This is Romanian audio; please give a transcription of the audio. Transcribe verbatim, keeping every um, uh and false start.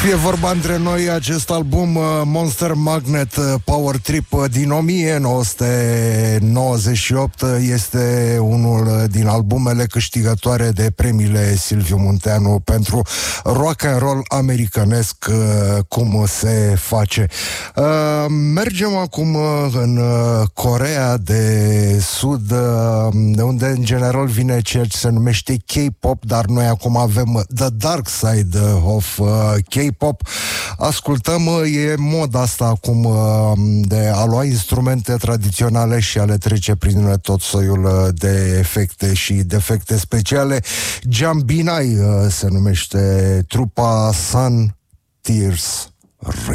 Fie vorba între noi, acest album Monster Magnet Power Trip din o mie nouă sute nouăzeci și opt este unul din albumele câștigătoare de premiile Silviu Munteanu pentru rock and roll americanesc, cum se face. Mergem acum în Coreea de Sud, de unde în general vine ceea ce se numește K-pop, dar noi acum avem The Dark Side of K-pop. Ascultăm, e moda asta acum de a lua instrumente tradiționale și a le trece prin tot soiul de efecte și defecte speciale. Jambinai se numește trupa Sun Tears Red.